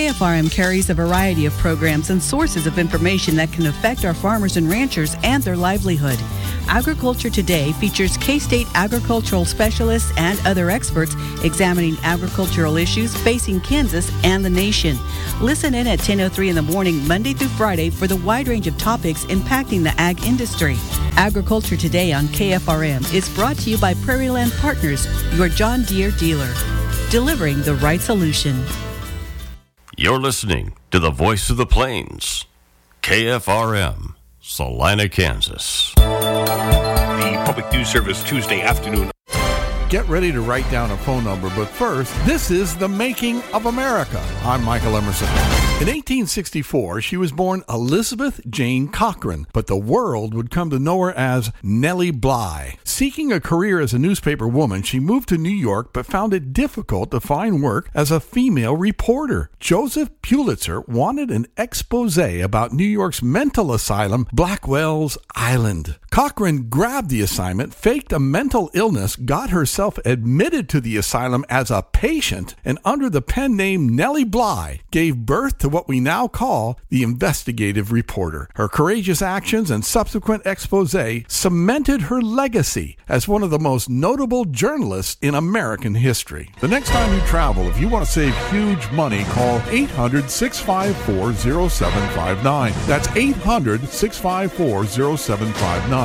KFRM carries a variety of programs and sources of information that can affect our farmers and ranchers and their livelihood. Agriculture Today features K-State agricultural specialists and other experts examining agricultural issues facing Kansas and the nation. Listen in at 10:03 in the morning, Monday through Friday, for the wide range of topics impacting the ag industry. Agriculture Today on KFRM is brought to you by Prairie Land Partners, your John Deere dealer, delivering the right solution. You're listening to the Voice of the Plains, KFRM, Salina, Kansas. The Public News Service Tuesday afternoon. Get ready to write down a phone number, but first, this is The Making of America. I'm Michael Emerson. In 1864, she was born Elizabeth Jane Cochran, but the world would come to know her as Nellie Bly. Seeking a career as a newspaper woman, she moved to New York, but found it difficult to find work as a female reporter. Joseph Pulitzer wanted an expose about New York's mental asylum, Blackwell's Island. Cochran grabbed the assignment, faked a mental illness, got herself admitted to the asylum as a patient, and under the pen name Nellie Bly, gave birth to what we now call the investigative reporter. Her courageous actions and subsequent expose cemented her legacy as one of the most notable journalists in American history. The next time you travel, if you want to save huge money, call 800-654-0759. That's 800-654-0759.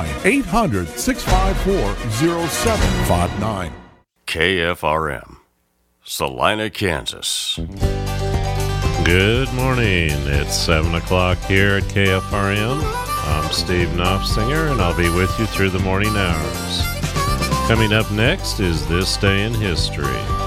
800-654-0759. KFRM, Salina, Kansas. Good morning. It's 7 o'clock here at KFRM. I'm Steve Knopfsinger, and I'll be with you through the morning hours. Coming up next is This Day in History.